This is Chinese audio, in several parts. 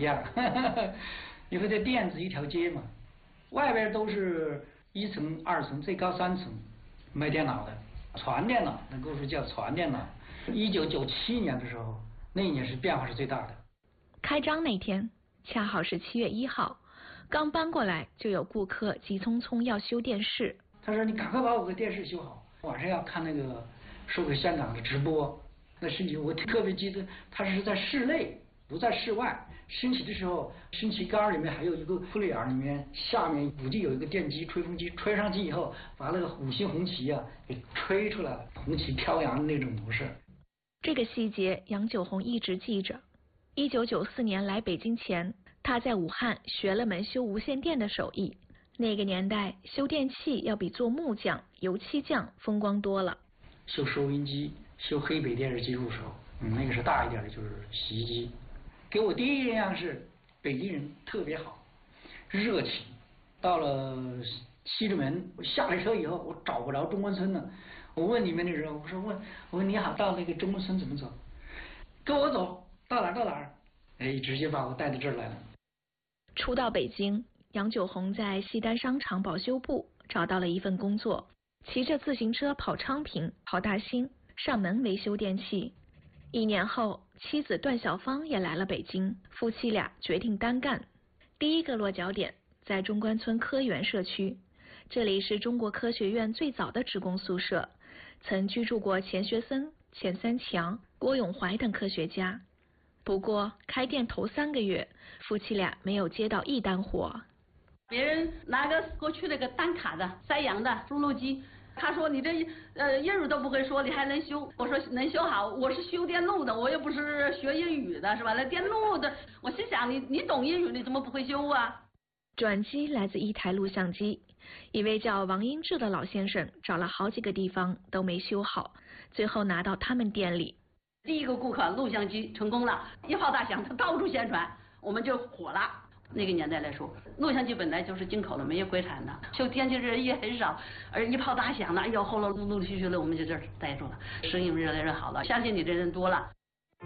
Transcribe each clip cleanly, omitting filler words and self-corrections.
样，因为这店子一条街嘛，外边都是1层、2层，最高3层卖电脑的，传电脑，那故事叫传电脑。1997年的时候，那一年是变化是最大的。 开张那天恰好是7月1号，刚搬过来就有顾客急匆匆要修电视。 他说：“你赶快把我的电视修好，晚上要看那个说给香港的直播。”那升旗我特别记得，它是在室内，不在室外。升旗的时候，升旗杆里面还有一个窟窿眼，里面下面估计有一个电机、吹风机，吹上去以后，把那个5星红旗啊给吹出来了，红旗飘扬的那种模式。 这个细节杨九红一直记着。1994年来北京前，他在武汉学了门修无线电的手艺。那个年代修电器要比做木匠、油漆匠风光多了。 修收音机、修黑白电视机入手，那个是大一点的，就是洗衣机。给我第一印象是北京人特别好，热情。到了西直门，我下了车以后，我找不着中关村了。我问里面的人，我说你好，到那个中关村怎么走？跟我走，到哪儿？哎，直接把我带到这儿来了。 初到北京，杨九红在西单商场保修部找到了一份工作，骑着自行车跑昌平、跑大兴，上门维修电器。1年后，妻子段小芳也来了北京，夫妻俩决定单干。第一个落脚点在中关村科园社区，这里是中国科学院最早的职工宿舍，曾居住过钱学森、钱三强、郭永怀等科学家。不过开店头3个月，夫妻俩没有接到1单活。 别人拿个过去那个单卡的塞洋的猪肉机，他说你这英语都不会说，你还能修？我说能修好，我是修电路的，我又不是学英语的，是吧？那电路的，我心想你懂英语，你怎么不会修啊？ 转机来自一台录像机，一位叫王英志的老先生找了好几个地方都没修好，最后拿到他们店里。 第一个顾客录像机成功了，一炮大响，他到处宣传，我们就火了。那个年代来说，录像机本来就是进口的，没有国产的，修电器人也很少，而一炮大响了，哎呦，后来陆陆续续的，我们就这儿待住了，生意越来越好了，相信你的人多了。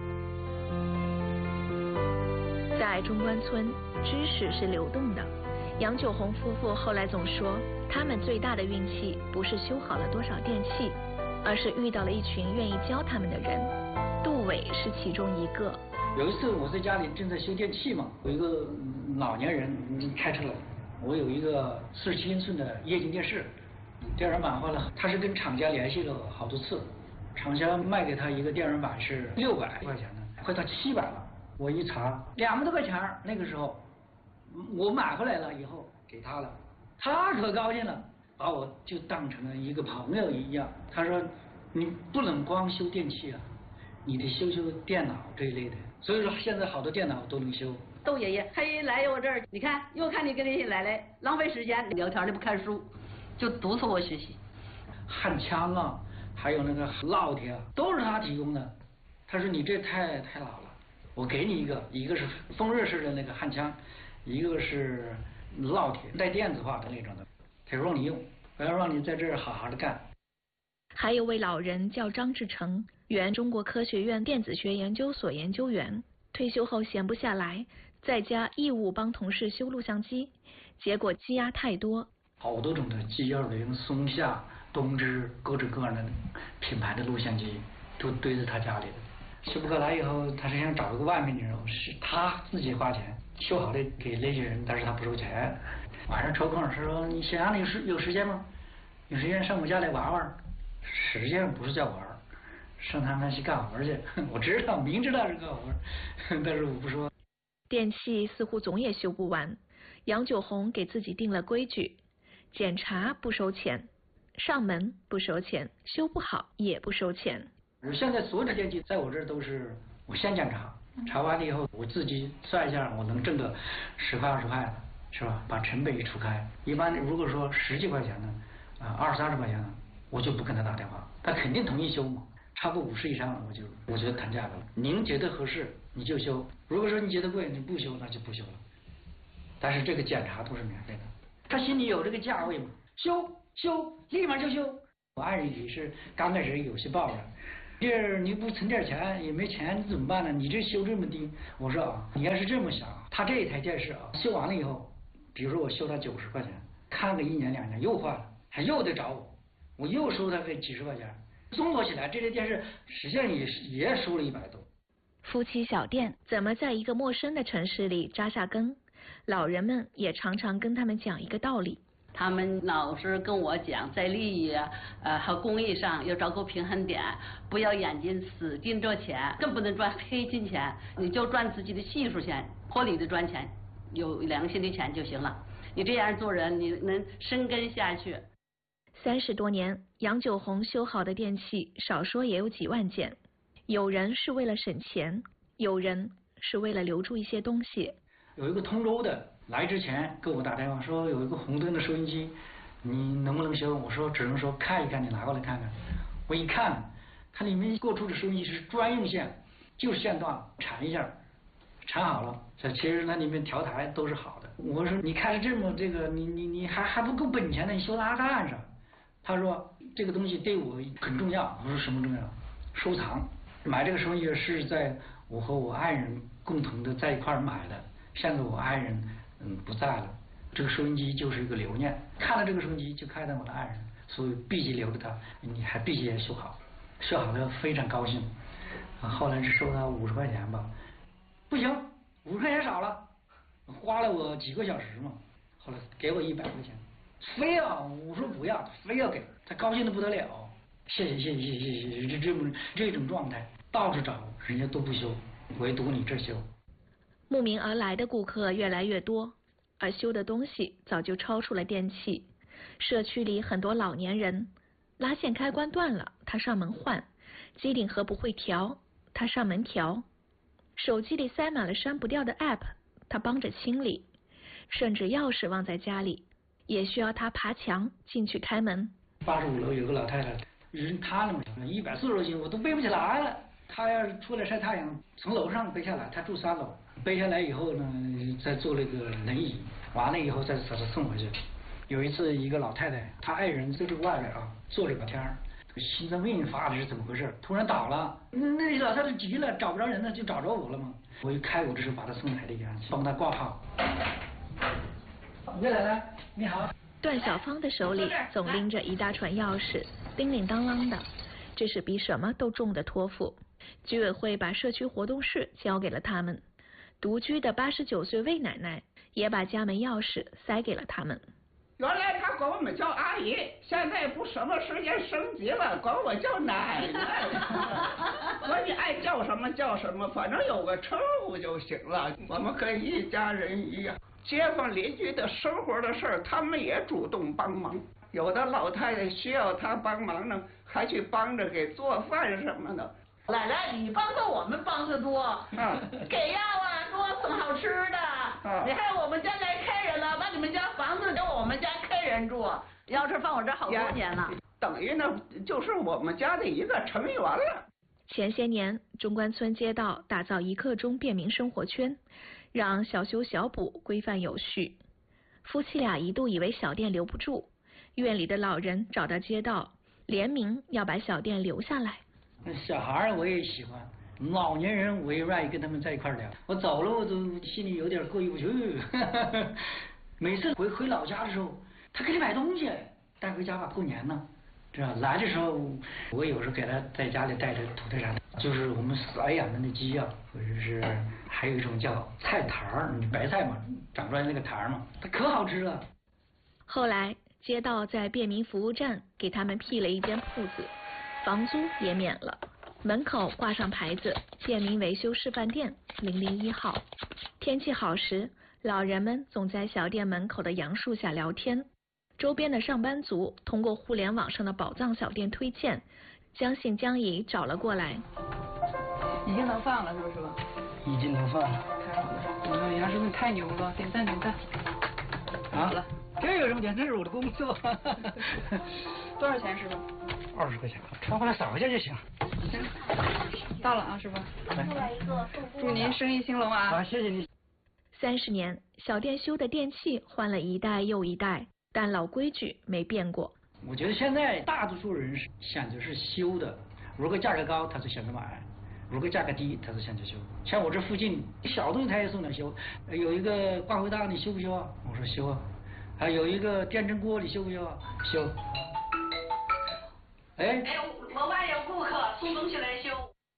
在中关村，知识是流动的。杨九红夫妇后来总说，他们最大的运气不是修好了多少电器，而是遇到了一群愿意教他们的人。杜伟是其中一个。 有一次我在家里正在修电器嘛，有一个老年人开车来，我有一个47英寸的液晶电视，电源板坏了，他是跟厂家联系了好多次，厂家卖给他一个电源板是600块钱的，快到700了。我一查200多块钱，那个时候我买回来了以后给他了，他可高兴了，把我就当成了一个朋友一样。他说你不能光修电器啊，你得修电脑这一类的。所以说现在好多电脑都能修。 窦爷爷他一来我这儿，你看又看你跟那些奶奶浪费时间聊天，你不看书，就督促我学习。 焊枪啊，还有那个烙铁啊，都是他提供的。他说你这太老了，我给你一个是风热式的那个焊枪，一个是烙铁带电子化的那种的，他说让你用，我要让你在这儿好好的干。 还有位老人叫张志成，原中国科学院电子学研究所研究员，退休后闲不下来，在家义务帮同事修录像机，结果积压太多， 好多种的G20、松下、东芝各种各样的品牌的录像机都堆在他家里的。修不过来以后，他是想找一个外面的人，是他自己花钱修好的给那些人，但是他不收钱。晚上抽空他说你想让你有时间吗？有时间上我家来玩玩。实际上不是叫玩，上他们去干活去。我知道，明知道是干活，但是我不说。 电器似乎总也修不完，杨九红给自己定了规矩：检查不收钱，上门不收钱，修不好也不收钱。 现在所有的电器在我这儿都是我先检查，查完了以后我自己算一下，我能挣个10块20块的，是吧？把成本一除开，一般如果说10几块钱的，20、30块钱的，我就不跟他打电话，他肯定同意修嘛。超过50以上，我就谈价格了。您觉得合适你就修，如果说你觉得贵你不修，那就不修了。但是这个检查都是免费的，他心里有这个价位嘛，修立马就修。我爱人也是刚开始有些抱怨， 这你不存点钱也没钱，你怎么办呢？你这修这么低，我说啊，你要是这么想，他这一台电视啊，修完了以后，比如说我修他90块钱，看个1年2年又坏了，还又得找我又收他个几十块钱，综合起来这台电视实际上也收了100多。 夫妻小店怎么在一个陌生的城市里扎下根？老人们也常常跟他们讲一个道理。 他们老是跟我讲，在利益和公益上要找个平衡点，不要眼睛死盯着钱，更不能赚黑金钱，你就赚自己的技术钱，合理的赚钱，有良心的钱就行了。你这样做人，你能生根下去。 30多年，杨九红修好的电器少说也有几万件，有人是为了省钱，有人是为了留住一些东西。 有一个通州的来之前给我打电话说有一个红灯的收音机，你能不能修？我说只能说看一看，你拿过来看看。我一看，它里面过出的收音机是专用线，就是线段缠一下，缠好了。其实那里面调台都是好的。我说你开了这么这个，你还不够本钱呢，你修它干啥？他说这个东西对我很重要。我说什么重要？收藏。买这个收音机是在我和我爱人共同的在一块儿买的。现在我爱人不在了，这个收音机就是一个留念。看了这个收音机就看到我的爱人，所以必须留着它。你还必须也修好，修好了非常高兴。后来是收他50块钱吧，不行，50块钱少了，花了我几个小时嘛。后来给我100块钱，非要我说不要，非要给他，高兴的不得了。谢谢，这种状态到处找人家都不修，唯独你这修。 慕名而来的顾客越来越多，而修的东西早就超出了电器。社区里很多老年人，拉线开关断了，他上门换；机顶盒不会调，他上门调；手机里塞满了删不掉的 app， 他帮着清理；甚至钥匙忘在家里，也需要他爬墙进去开门。 85楼有个老太太，人瘫了嘛，140多斤，我都背不起来了。她要是出来晒太阳，从楼上背下来，她住3楼，背下来以后呢，再坐那个轮椅，完了以后再把她送回去。有一次，一个老太太，她爱人在这个外边啊，坐着聊天，心脏病发的是怎么回事？突然倒了，那老太太急了，找不着人了，就找着我了嘛。我一开我这时候把她送台里边去，帮她挂号。岳奶奶，你好。 段小芳的手里总拎着一大串钥匙，叮铃当啷的，这是比什么都重的托付。居委会把社区活动室交给了他们，独居的89岁魏奶奶也把家门钥匙塞给了他们。 原来他管我们叫阿姨，现在不什么时间升级了，管我叫奶奶。说你爱叫什么叫什么，反正有个称呼就行了。我们跟一家人一样，街坊邻居的生活的事儿，他们也主动帮忙。有的老太太需要他帮忙呢，还去帮着给做饭什么的。 奶奶，你帮的我们帮的多，给药啊，给我送好吃的。你看我们家来客人了，把你们家房子给我们家客人住，钥匙放我这好多年了。 等于呢，就是我们家的一个成员了。 前些年，中关村街道打造1刻钟便民生活圈，让小修小补规范有序。夫妻俩一度以为小店留不住，院里的老人找到街道，联名要把小店留下来。 小孩我也喜欢，老年人我也愿意跟他们在一块聊。我走了我都心里有点过意不去。每次回老家的时候，他给你买东西带回家吧，过年呢，是吧？来的时候我有时候给他在家里带着土特产，就是我们饲养的那鸡啊，或者是还有一种叫菜坛儿，白菜嘛，长出来那个坛儿嘛，它可好吃了。 后来街道在便民服务站给他们辟了一间铺子，房租也免了，门口挂上牌子便民维修示范店001号。天气好时，老人们总在小店门口的杨树下聊天，周边的上班族通过互联网上的宝藏小店推荐，将信将疑找了过来。 已经能放了是不是吧？ 已经能放了。 太好了，杨师傅太牛了，点赞点赞。 好了，这有什么钱？这是我的工作。 多少钱师傅 ？20块钱，穿回来扫一下就行。 行，到了啊，师傅。祝您生意兴隆啊！ 好，谢谢你。 30年，小店修的电器换了一代又一代，但老规矩没变过。 我觉得现在大多数人选择是修的， 如果价格高，他就想着买；如果价格低，他就想着修。像我这附近小东西他也送来修，有一个挂回档你修不修啊？我说修啊。还有一个电蒸锅你修不修啊？修。哎， 我外有顾客送东西来修。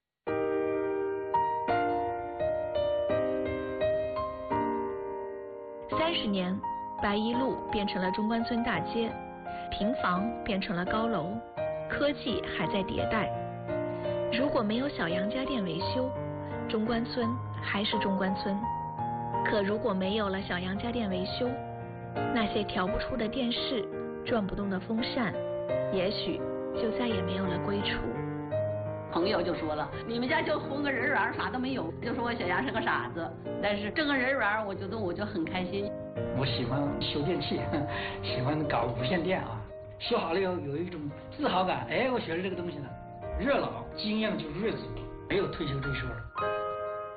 30年，白宜路变成了中关村大街，平房变成了高楼，科技还在迭代。如果没有小杨家电维修，中关村还是中关村。可如果没有了小杨家电维修，那些调不出的电视，转不动的风扇，也许就再也没有了归处。 朋友就说了，你们家就混个人缘，啥都没有，就说我小杨是个傻子。但是挣个人缘，我觉得我就很开心。 我喜欢修电器，喜欢搞无线电啊，修好了以后有一种自豪感，哎，我学了这个东西了。热老经验就是越足，没有退休这一说。